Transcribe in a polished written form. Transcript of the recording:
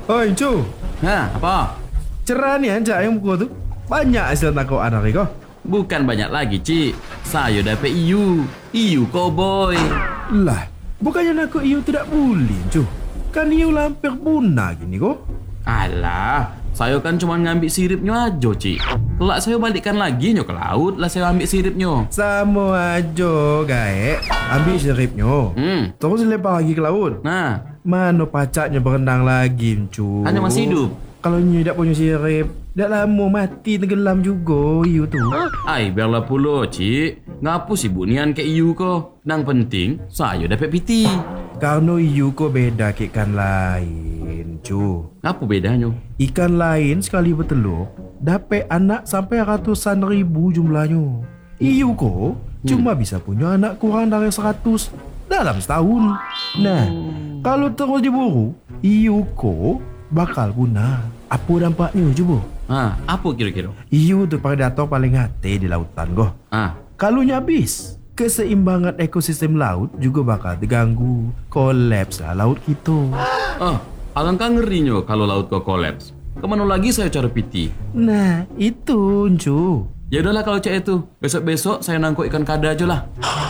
Oi, Cu. Apa? Cerah ni anjak yang buku tu. Banyak hasil tangkap anak kau. Bukan banyak lagi, Cik. Saya dapat iu. Iu cowboy. Lah, bukannya nak iu tidak boleh, Cu. Kan iu hampir punah gini kau. Alah, saya kan cuma ngambil siripnya aja, Cik. Kelak saya balikkan lagi nyo ke laut lah saya ambil siripnya. Sama aja, gaek. Ambil siripnya. Terus lempar lagi ke laut. Nah, Mana pacaknya berenang lagi, Cu? hanya masih hidup. Kalau nyu tak punya sirip, dah lama mati tenggelam juga iu tu. Ai, biarlah pula, Cik. Ngapu sibuk nian ke iu ko? Nang penting, saya dapat piti. Karena iu ko beda ke ikan lain, Cu. Apa bedanya? Ikan lain sekali bertelur, dapat anak sampai ratusan ribu jumlahnya. Iu ko cuma bisa punya anak kurang dari 100 dalam setahun. Nah, kalau terus diburu, iu ko bakal punah. Apa dampaknya cuba? Apa kira-kira? Iu tu predator paling hati di lautan kau. Kalau habis, keseimbangan ekosistem laut juga bakal terganggu. Kolaps lah laut kita. Alangkah ngerinya kalau laut kau kolaps. Kemana lagi saya cari piti? Nah, itu Cu. Ya udahlah kalau cak itu. Besok-besok saya nangkuk ikan kada aja lah.